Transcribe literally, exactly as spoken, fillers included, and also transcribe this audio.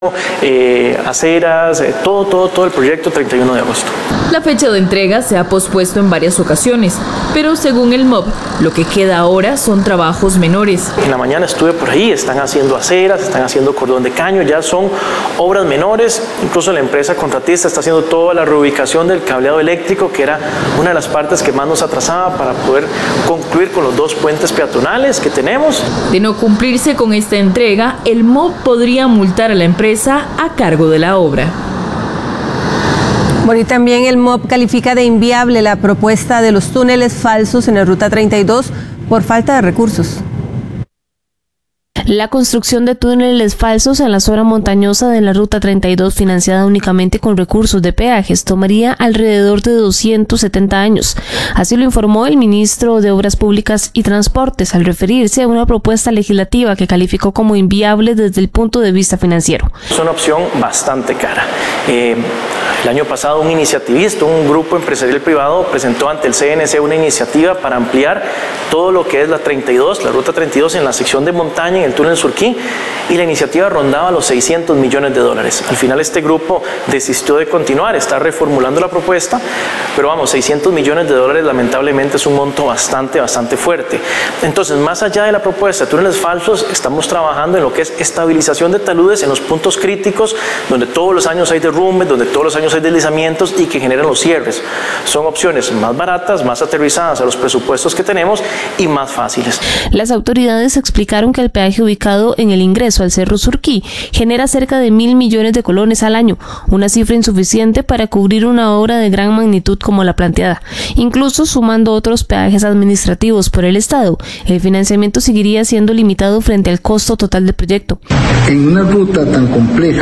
Eh, aceras, eh, todo, todo, todo el proyecto treinta y uno de agosto. La fecha de entrega se ha pospuesto en varias ocasiones, pero según el M O B, lo que queda ahora son trabajos menores. En la mañana estuve por ahí, están haciendo aceras, están haciendo cordón de caño, ya son obras menores, incluso la empresa contratista está haciendo toda la reubicación del cableado eléctrico, que era una de las partes que más nos atrasaba para poder concluir con los dos puentes peatonales que tenemos. De no cumplirse con esta entrega, el M O B podría multar a la empresa a cargo de la obra. Bueno, y también el M O B califica de inviable la propuesta de los túneles falsos en la Ruta treinta y dos por falta de recursos. La construcción de túneles falsos en la zona montañosa de la Ruta treinta y dos, financiada únicamente con recursos de peajes, tomaría alrededor de doscientos setenta años. Así lo informó el ministro de Obras Públicas y Transportes al referirse a una propuesta legislativa que calificó como inviable desde el punto de vista financiero. Es una opción bastante cara. Eh, el año pasado un iniciativista, un grupo empresarial privado presentó ante el C N C una iniciativa para ampliar todo lo que es la treinta y dos, la Ruta treinta y dos en la sección de montaña, en el túnel Surquí, y la iniciativa rondaba los seiscientos millones de dólares. Al final este grupo desistió de continuar, está reformulando la propuesta, pero vamos, seiscientos millones de dólares lamentablemente es un monto bastante, bastante fuerte. Entonces, más allá de la propuesta de túneles falsos, estamos trabajando en lo que es estabilización de taludes en los puntos críticos, donde todos los años hay derrumbes, donde todos los años hay deslizamientos y que generan los cierres. Son opciones más baratas, más aterrizadas a los presupuestos que tenemos y más fáciles. Las autoridades explicaron que el peaje ubicado en el ingreso al Cerro Surquí genera cerca de mil millones de colones al año, una cifra insuficiente para cubrir una obra de gran magnitud como la planteada. Incluso sumando otros peajes administrativos por el Estado, el financiamiento seguiría siendo limitado frente al costo total del proyecto. En una ruta tan compleja